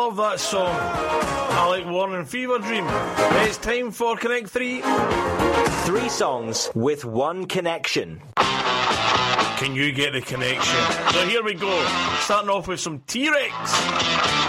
love that song. Alec Warren and Fever Dream. It's time for Connect 3. 3 songs with 1 connection. Can you get the connection? So here we go. Starting off with some T-Rex.